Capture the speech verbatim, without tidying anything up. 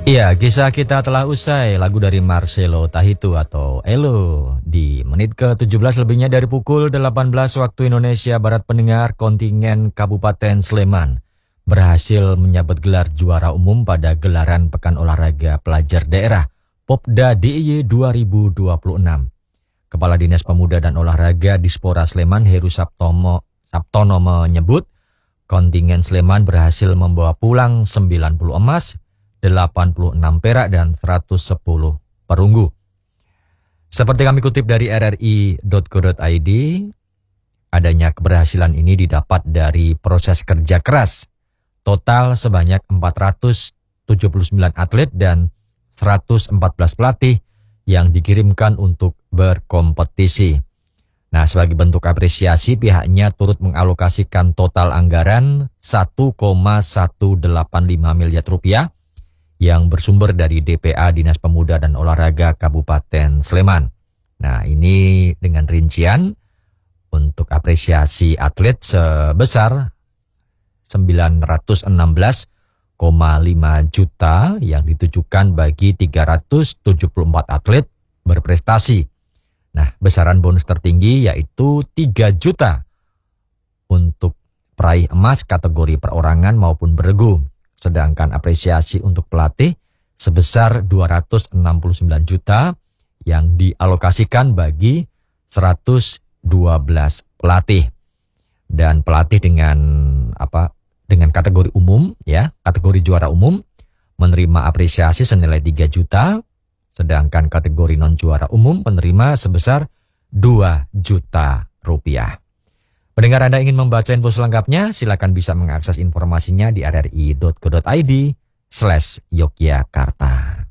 Iya, kisah kita telah usai. Lagu dari Marcelo Tahitu atau Elo. Di menit ke tujuh belas lebihnya dari pukul delapan belas waktu Indonesia Barat, pendengar, kontingen Kabupaten Sleman berhasil menyabet gelar juara umum pada gelaran Pekan Olahraga Pelajar Daerah Popda D I Y dua ribu dua puluh enam. Kepala Dinas Pemuda dan Olahraga Dispora Sleman, Heru Saptomo, Saptono menyebut kontingen Sleman berhasil membawa pulang sembilan puluh emas, delapan puluh enam perak, dan seratus sepuluh perunggu. Seperti kami kutip dari r r i dot co dot i d, adanya keberhasilan ini didapat dari proses kerja keras. Total sebanyak empat ratus tujuh puluh sembilan atlet dan seratus empat belas pelatih yang dikirimkan untuk berkompetisi. Nah, sebagai bentuk apresiasi, pihaknya turut mengalokasikan total anggaran satu koma seratus delapan puluh lima miliar rupiah yang bersumber dari D P A Dinas Pemuda dan Olahraga Kabupaten Sleman. Nah, ini dengan rincian untuk apresiasi atlet sebesar sembilan ratus enam belas koma lima juta yang ditujukan bagi tiga ratus tujuh puluh empat atlet berprestasi. Nah, besaran bonus tertinggi yaitu tiga juta untuk peraih emas kategori perorangan maupun beregu. Sedangkan apresiasi untuk pelatih sebesar dua ratus enam puluh sembilan juta yang dialokasikan bagi seratus dua belas pelatih. Dan pelatih dengan apa? Dengan kategori umum, ya, kategori juara umum menerima apresiasi senilai tiga juta, sedangkan kategori non juara umum menerima sebesar dua juta rupiah. Pendengar, Anda ingin membaca info selengkapnya, silakan bisa mengakses informasinya di r r i dot co dot i d slash Yogyakarta.